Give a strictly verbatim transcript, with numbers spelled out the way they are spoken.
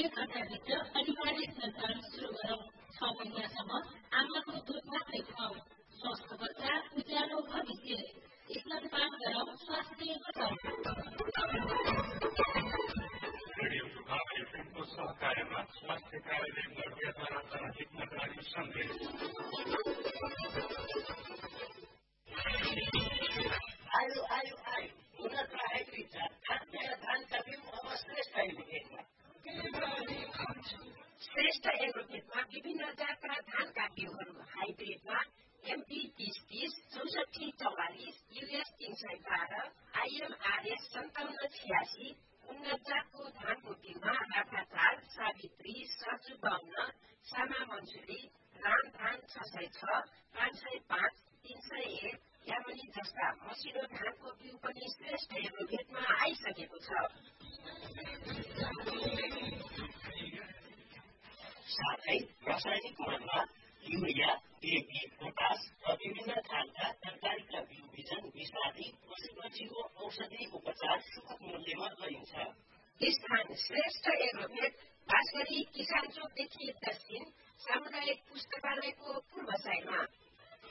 घण्टाभित्र अनिवार्य सञ्चालन सुरु गरौँ। छ महिनासम्म आमाको दुध मात्रै खुवाऊ। स्वस्थ बच्चा उज्यालो भविष्य। स्तनपान गरौँ, स्वास्थ्य बचाऊ। रेडियो प्रभाव एफएमको सहकार्यमा स्वास्थ्य कार्यालय बर्दियाद्वारा जनहितमा जारी सन्देश। आयो आयो आयो उन्नत हाइब्रिड जात खाद्य धानका बिउ अब श्रेष्ठ एग्रोभेटमा। श्रेष्ठ एग्रोभेटमा विभिन्न जातका धानका बिउहरू हाइब्रिडमा एमपी तीस तीस, चौसठी चौवालिस, युएस तीन सय बाह्र, आइएमआरएस सन्ताउन्न छियासी, उन्नत जातको धानको बिउमा राखा चार, सावित्री, साजु बाहुन, सामा मन्सुली, राम धान छ सय छ, पाँच सय पाँच, तीन सय एक, यामनी जस्ता मसिनो धानको बिउ पनि श्रेष्ठ एग्रोभेटमा आइसकेको छ। साथै रासायनिक मलमा युरिया, डिएपी, पोटास र विभिन्न धानका तरकारीका बिउ बिजन विषादी पशुपक्षीको औषधि उपचार सुलभ मूल्यमा गरिन्छ। स्थान श्रेष्ठ एग्रोभेट खास गरी किसान चोकदेखि दक्षिण सामुदायिक पुस्तकालयको पूर्व साइडमा